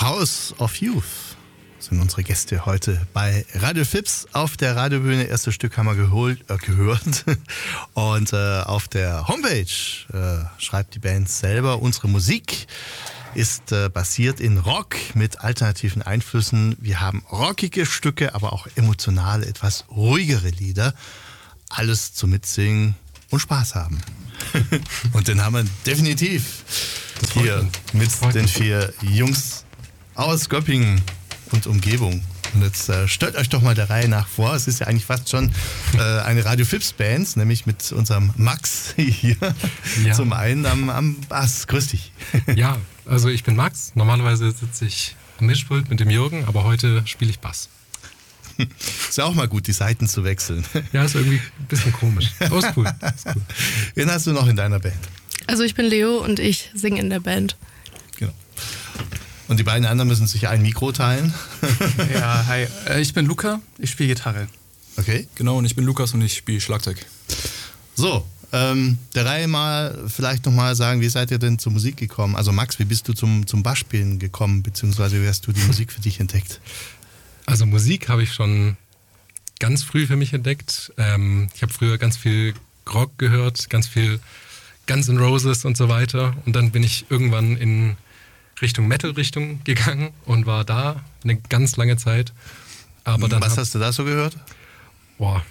House of Youth sind unsere Gäste heute bei Radio Fips auf der Radiobühne. Erstes Stück haben wir gehört. Und auf der Homepage schreibt die Band selber, unsere Musik ist basiert in Rock mit alternativen Einflüssen. Wir haben rockige Stücke, aber auch emotionale, etwas ruhigere Lieder. Alles zum Mitsingen und Spaß haben. Und den haben wir definitiv hier mit den 4 Jungs aus Göppingen und Umgebung. Und jetzt stellt euch doch mal der Reihe nach vor. Es ist ja eigentlich fast schon eine Radio Fips Band, nämlich mit unserem Max hier. Ja. Zum einen am Bass. Grüß dich. Ja, also ich bin Max. Normalerweise sitze ich am Mischpult mit dem Jürgen, aber heute spiele ich Bass. Ist ja auch mal gut, die Seiten zu wechseln. Ja, ist irgendwie ein bisschen komisch. Aber ist cool. Wen hast du noch in deiner Band? Also ich bin Leo und ich singe in der Band. Genau. Und die beiden anderen müssen sich ein Mikro teilen. Ja, hi. Ich bin Luca, ich spiele Gitarre. Okay. Genau, und ich bin Lukas und ich spiele Schlagzeug. So, der Reihe mal vielleicht nochmal sagen, wie seid ihr denn zur Musik gekommen? Also Max, wie bist du zum Bassspielen gekommen, beziehungsweise wie hast du die Musik für dich entdeckt? Also Musik habe ich schon ganz früh für mich entdeckt. Ich habe früher ganz viel Rock gehört, ganz viel Guns N' Roses und so weiter. Und dann bin ich irgendwann in Richtung Metal-Richtung gegangen und war da eine ganz lange Zeit. Aber dann was hast du da so gehört? Boah,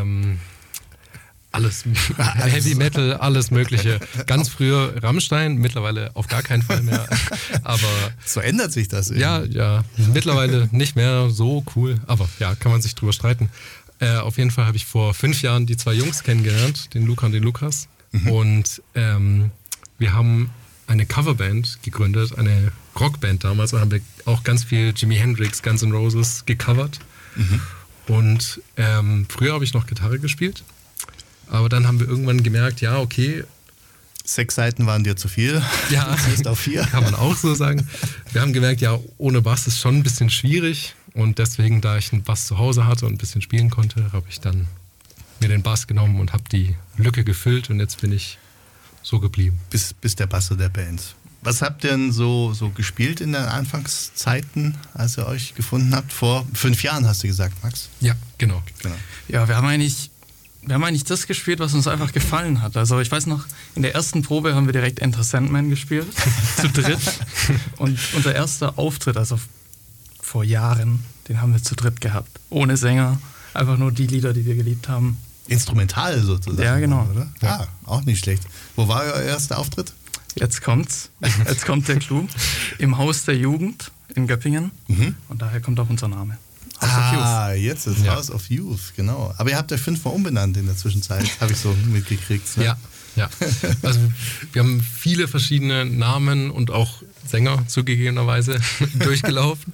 alles. Heavy Metal, alles Mögliche. Ganz früher Rammstein, mittlerweile auf gar keinen Fall mehr. Aber so ändert sich das irgendwie. Ja, mittlerweile nicht mehr so cool. Aber ja, kann man sich drüber streiten. Auf jeden Fall habe ich vor 5 Jahren die 2 Jungs kennengelernt, den Luca und den Lukas. Mhm. Und wir haben eine Coverband gegründet, eine Rockband damals. Da haben wir auch ganz viel Jimi Hendrix, Guns N' Roses gecovert. Mhm. Und früher habe ich noch Gitarre gespielt. Aber dann haben wir irgendwann gemerkt, ja, okay. 6 Seiten waren dir zu viel. Ja, jetzt auf 4. Kann man auch so sagen. Wir haben gemerkt, ja, ohne Bass ist schon ein bisschen schwierig. Und deswegen, da ich einen Bass zu Hause hatte und ein bisschen spielen konnte, habe ich dann mir den Bass genommen und habe die Lücke gefüllt. Und jetzt bin ich so geblieben. Bis der Bass der Band. Was habt ihr denn so gespielt in den Anfangszeiten, als ihr euch gefunden habt? Vor 5 Jahren hast du gesagt, Max? Ja, genau. Ja, wir haben eigentlich das gespielt, was uns einfach gefallen hat. Also ich weiß noch, in der ersten Probe haben wir direkt Enter Sandman gespielt, zu dritt. Und unser erster Auftritt, also vor Jahren, den haben wir zu dritt gehabt. Ohne Sänger, einfach nur die Lieder, die wir geliebt haben. Instrumental sozusagen. Ja, genau. Oder? Ja, auch nicht schlecht. Wo war euer erster Auftritt? Jetzt kommt's. Jetzt kommt der Clou. Im Haus der Jugend in Göppingen. Mhm. Und daher kommt auch unser Name. House of Youth. Jetzt ist House of Youth, genau. Aber ihr habt euch 5-mal umbenannt in der Zwischenzeit, habe ich so mitgekriegt. Ne? Ja. Also wir haben viele verschiedene Namen und auch Sänger zugegebenerweise durchgelaufen.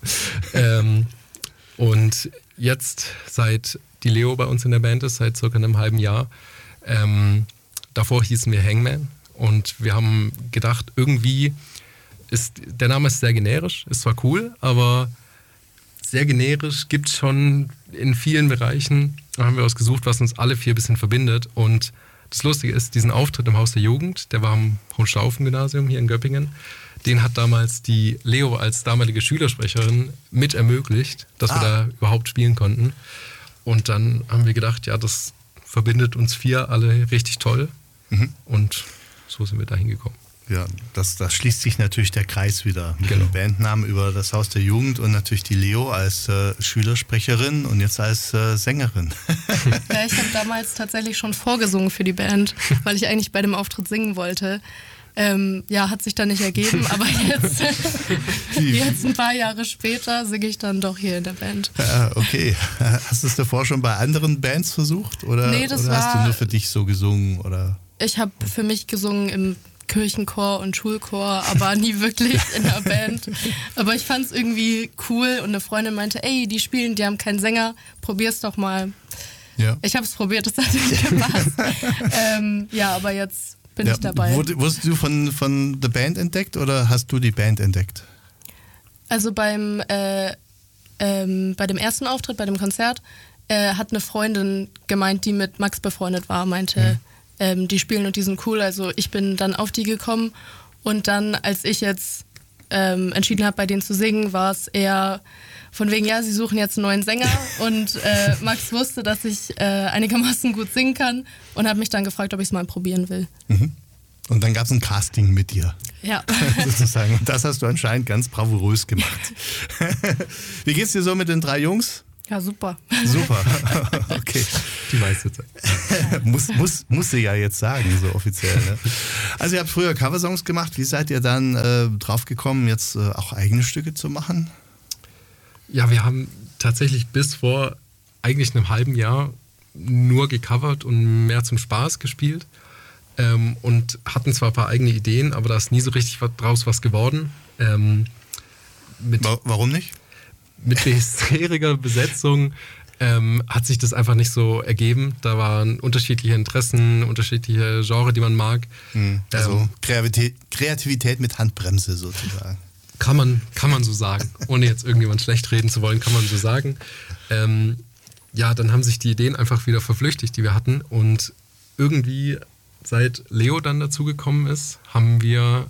Und jetzt, seit die Leo bei uns in der Band ist, seit circa einem halben Jahr, davor hießen wir Hangman. Und wir haben gedacht, irgendwie der Name ist sehr generisch, ist zwar cool, aber sehr generisch, gibt es schon in vielen Bereichen. Da haben wir was gesucht, was uns alle 4 ein bisschen verbindet. Und das Lustige ist, diesen Auftritt im Haus der Jugend, der war am Hohenstaufen-Gymnasium hier in Göppingen, den hat damals die Leo als damalige Schülersprecherin mit ermöglicht, dass wir da überhaupt spielen konnten. Und dann haben wir gedacht, ja, das verbindet uns 4 alle richtig toll. Mhm. Und so sind wir da hingekommen. Ja, das schließt sich natürlich der Kreis wieder mit dem Bandnamen über das Haus der Jugend und natürlich die Leo als Schülersprecherin und jetzt als Sängerin. Ja, ich habe damals tatsächlich schon vorgesungen für die Band, weil ich eigentlich bei dem Auftritt singen wollte. Hat sich dann nicht ergeben, aber jetzt ein paar Jahre später singe ich dann doch hier in der Band. Ja, okay. Hast du es davor schon bei anderen Bands versucht? Oder, nee, oder hast du nur für dich so gesungen? Oder? Ich habe für mich gesungen im Kirchenchor und Schulchor, aber nie wirklich in der Band. Aber ich fand es irgendwie cool und eine Freundin meinte, ey, die haben keinen Sänger, probier's doch mal. Ja. Ich habe es probiert, das hat nicht gepasst. Aber jetzt bin ich dabei. Wurdest du von der Band entdeckt oder hast du die Band entdeckt? Also bei dem ersten Auftritt, bei dem Konzert, hat eine Freundin gemeint, die mit Max befreundet war, meinte, die spielen und die sind cool. Also ich bin dann auf die gekommen und dann, als ich jetzt entschieden habe, bei denen zu singen, war es eher von wegen, ja, sie suchen jetzt einen neuen Sänger und Max wusste, dass ich einigermaßen gut singen kann und hat mich dann gefragt, ob ich es mal probieren will. Mhm. Und dann gab es ein Casting mit dir. Ja. Sozusagen. Und das hast du anscheinend ganz bravourös gemacht. Wie geht's dir so mit den 3 Jungs? Ja, super. Super. Okay. Die meiste Zeit. muss sie ja jetzt sagen, so offiziell. Ne? Also ihr habt früher Coversongs gemacht. Wie seid ihr dann drauf gekommen, jetzt auch eigene Stücke zu machen? Ja, wir haben tatsächlich bis vor eigentlich einem halben Jahr nur gecovert und mehr zum Spaß gespielt. Und hatten zwar ein paar eigene Ideen, aber da ist nie so richtig draus was geworden. Warum nicht? Mit bisheriger Besetzung hat sich das einfach nicht so ergeben. Da waren unterschiedliche Interessen, unterschiedliche Genres, die man mag. Also Kreativität mit Handbremse sozusagen. Kann man so sagen. Ohne jetzt irgendjemand schlecht reden zu wollen, kann man so sagen. Ja, dann haben sich die Ideen einfach wieder verflüchtigt, die wir hatten. Und irgendwie, seit Leo dann dazugekommen ist, haben wir,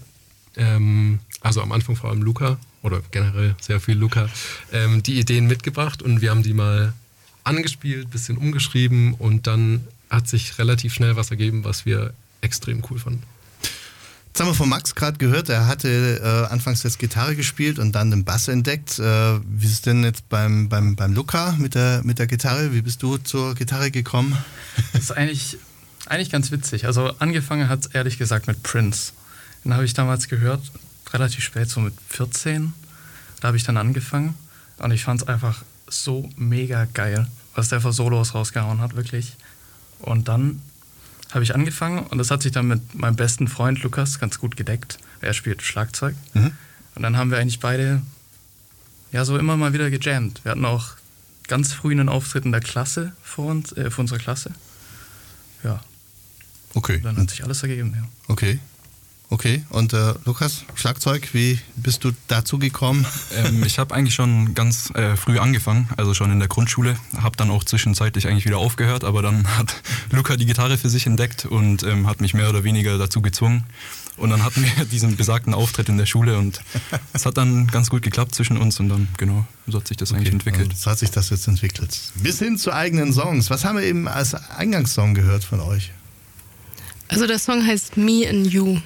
also am Anfang vor allem Luca, oder generell sehr viel Luca, die Ideen mitgebracht und wir haben die mal angespielt, bisschen umgeschrieben und dann hat sich relativ schnell was ergeben, was wir extrem cool fanden. Jetzt haben wir von Max gerade gehört, er hatte anfangs jetzt Gitarre gespielt und dann den Bass entdeckt. Wie ist es denn jetzt beim Luca mit der Gitarre? Wie bist du zur Gitarre gekommen? Das ist eigentlich ganz witzig. Also angefangen hat es ehrlich gesagt mit Prince. Den habe ich damals gehört, relativ spät, so mit 14. Da habe ich dann angefangen und ich fand es einfach so mega geil, was der für Solos rausgehauen hat, wirklich. Und dann habe ich angefangen und das hat sich dann mit meinem besten Freund Lukas ganz gut gedeckt. Er spielt Schlagzeug. Mhm. Und dann haben wir eigentlich beide ja so immer mal wieder gejammt. Wir hatten auch ganz früh einen Auftritt in der Klasse für unsere Klasse. Ja. Okay. Und dann hat sich alles ergeben, ja. Okay, und Lukas, Schlagzeug, wie bist du dazu gekommen? Ich habe eigentlich schon ganz früh angefangen, also schon in der Grundschule, habe dann auch zwischenzeitlich eigentlich wieder aufgehört, aber dann hat Luca die Gitarre für sich entdeckt und hat mich mehr oder weniger dazu gezwungen. Und dann hatten wir diesen besagten Auftritt in der Schule und es hat dann ganz gut geklappt zwischen uns und dann, genau, so hat sich das eigentlich entwickelt. So hat sich das jetzt entwickelt. Bis hin zu eigenen Songs. Was haben wir eben als Eingangssong gehört von euch? Also der Song heißt Me and You.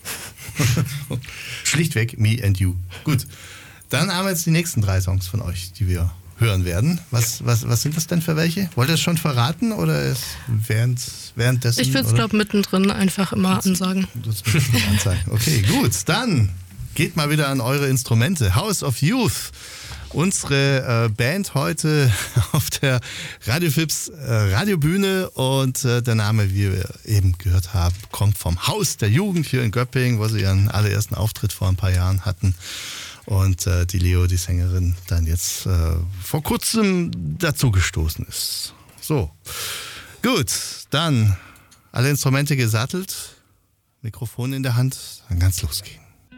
Schlichtweg Me and You. Gut, dann haben wir jetzt die nächsten 3 Songs von euch, die wir hören werden. Was sind das denn für welche? Wollt ihr es schon verraten oder ist währenddessen? Ich würde es, glaube mittendrin einfach immer ansagen. Okay, gut, dann geht mal wieder an eure Instrumente. House of Youth. Unsere Band heute auf der Radio Fips Radiobühne und der Name, wie wir eben gehört haben, kommt vom Haus der Jugend hier in Göppingen, wo sie ihren allerersten Auftritt vor ein paar Jahren hatten und die Leo, die Sängerin, dann jetzt vor kurzem dazugestoßen ist. So, gut, dann alle Instrumente gesattelt, Mikrofon in der Hand, dann kann's losgehen.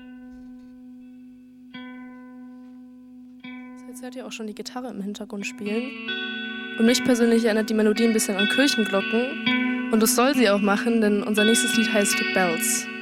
Jetzt hört ihr auch schon die Gitarre im Hintergrund spielen. Und mich persönlich erinnert die Melodie ein bisschen an Kirchenglocken. Und das soll sie auch machen, denn unser nächstes Lied heißt Bells.